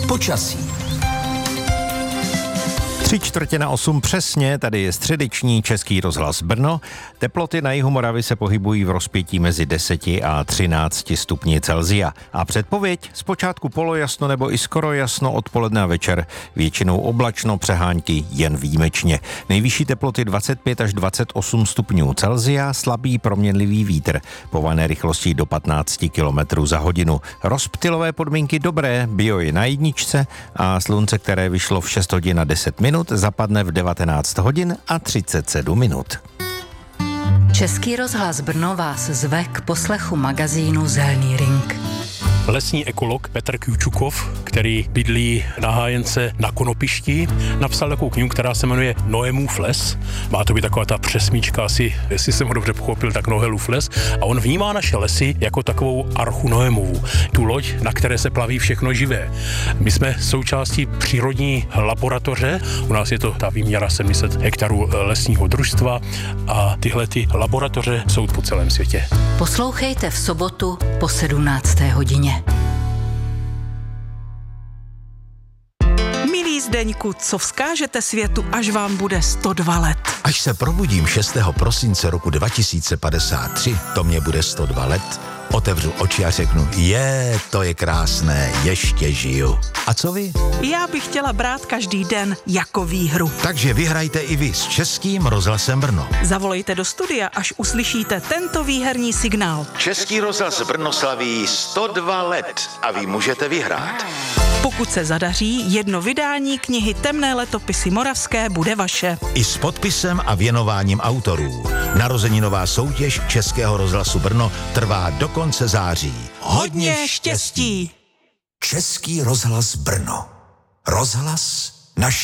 Počasí. 7:45 přesně, tady je středeční Český rozhlas Brno. Teploty na jihu Moravy se pohybují v rozpětí mezi 10 a 13 stupni Celsia. A předpověď zpočátku polojasno nebo i skoro jasno odpoledne a večer. Většinou oblačno, přehánky jen výjimečně. Nejvyšší teploty 25 až 28 stupňů Celsia, slabý proměnlivý vítr. Pované rychlostí do 15 km za hodinu. Rozptylové podmínky dobré, bio je na jedničce a slunce, které vyšlo v 6 hodin a 10 minut, zapadne v 19 hodin a 37 minut. Český rozhlas Brno vás zve k poslechu magazínu Zelený ring. Lesní ekolog Petr Kjučukov, který bydlí na Hájence na Konopišti, napsal takovou knihu, která se jmenuje Noémův les. Má to být taková ta přesmíčka, asi, jestli jsem ho dobře pochopil, tak Noélův les. A on vnímá naše lesy jako takovou archu Noémovu, tu loď, na které se plaví všechno živé. My jsme součástí přírodní laboratoře, u nás je to ta výměra 700 hektarů lesního družstva a tyhle ty laboratoře jsou po celém světě. Poslouchejte v sobotu po 17. hodině. Milí Zdeňku, co vzkážete světu, až vám bude 102 let? Až se probudím 6. prosince roku 2053, to mě bude 102 let, otevřu oči a řeknu, to je krásné, ještě žiju. A co vy? Já bych chtěla brát každý den jako výhru. Takže vyhrajte i vy s Českým rozhlasem Brno. Zavolejte do studia, až uslyšíte tento výherní signál. Český rozhlas Brno slaví 102 let a vy můžete vyhrát. Pokud se zadaří, jedno vydání knihy Temné letopisy moravské bude vaše. I s podpisem a věnováním autorů. Narozeninová soutěž Českého rozhlasu Brno trvá do konce září. Hodně štěstí! Český rozhlas Brno. Rozhlas naší